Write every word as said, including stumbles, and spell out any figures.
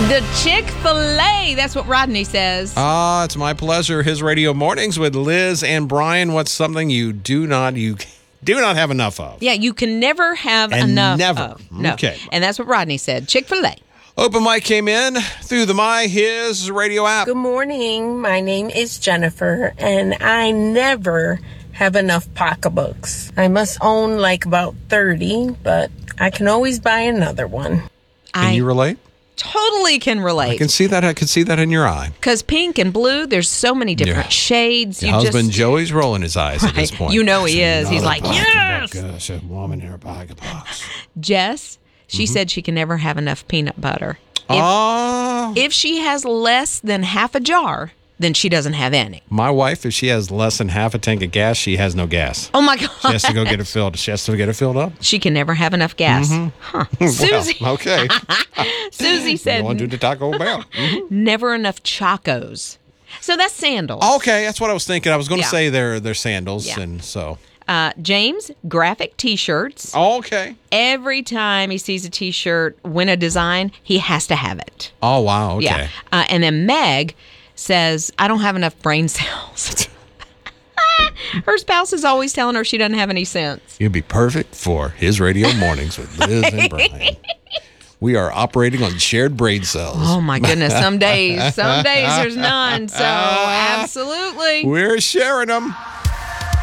The Chick-fil-A. That's what Rodney says. Ah, it's my pleasure. His Radio Mornings with Liz and Brian. What's something you do not you do not have enough of? Yeah, you can never have And enough never. of. No. Okay. And that's what Rodney said. Chick-fil-A. Open mic came in through the My His Radio app. Good morning. My name is Jennifer, and I never have enough pocketbooks. I must own like about thirty, but I can always buy another one. Can I you relate? totally can I relate. can see that. I can see that in your eye. Because pink and blue, there's so many different Yeah. shades. Your You husband just, Joey's rolling his eyes at this point. You know he is. He's like, yes. yes! A woman in her pocketbox. Jess, she Mm-hmm. said she can never have enough peanut butter. If, Oh, if she has less than half a jar, then she doesn't have any. my wife, if she has less than half a tank of gas, she has no gas. Oh, my God. She has to go get it filled. She has to get it filled up. She can never have enough gas. Huh. Susie, Well, okay. Susie You said want to do the Taco Bell? Mhm. never enough Chacos. So that's sandals. Okay, that's what I was thinking. I was going to Yeah. say they're, they're sandals, Yeah. and so. Uh, James, graphic T-shirts. Okay. Every time he sees a T-shirt win a design, he has to have it. Oh, wow. Okay. Yeah. Uh, and then Meg says, I don't have enough brain cells. Her spouse is always telling her she doesn't have any sense. You'd be perfect for his Radio Mornings with Liz and Brian. We are operating on shared brain cells. Oh, my goodness. Some days, some days there's none. So, absolutely. We're sharing them.